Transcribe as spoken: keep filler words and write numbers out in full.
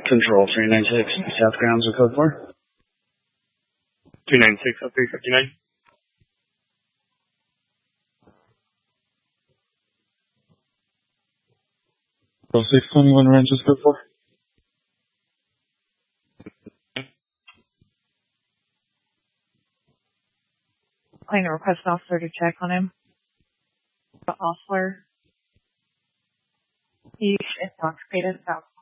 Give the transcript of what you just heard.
Control three nine six, South Grounds with code four. three nine six, oh three fifty-nine. Go six twenty-one Ranches code four. I'm going to request an officer to check on him. The officer, he's intoxicated, about